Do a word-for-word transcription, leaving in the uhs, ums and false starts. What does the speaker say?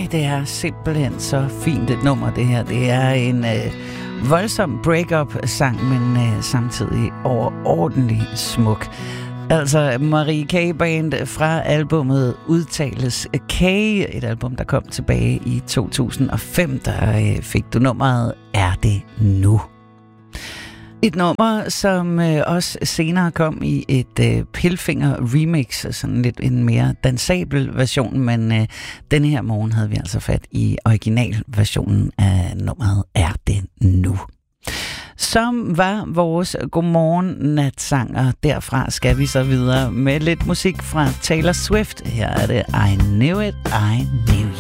det er simpelthen så fint et nummer, det her. Det er en øh, voldsom break-up-sang, men øh, samtidig overordentlig smuk. Altså Marie K. Band fra albumet Udtales K, et album, der kom tilbage i to tusind og fem, der øh, fik du nummeret Er det nu? Et nummer, som øh, også senere kom i et øh, Pilfinger-remix, sådan lidt en mere dansabel version, men øh, denne her morgen havde vi altså fat i originalversionen af nummeret Er det nu? Som var vores godmorgen natsanger. Derfra skal vi så videre med lidt musik fra Taylor Swift. Her er det I Knew It, I Knew You.